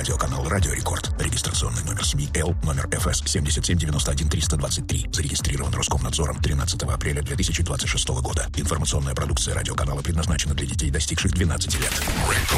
Радиоканал «Радио Рекорд». Регистрационный номер СМИ Л, номер ФС 7791-323. Зарегистрирован Роскомнадзором 13 апреля 2026 года. Информационная продукция радиоканала предназначена для детей, достигших 12 лет.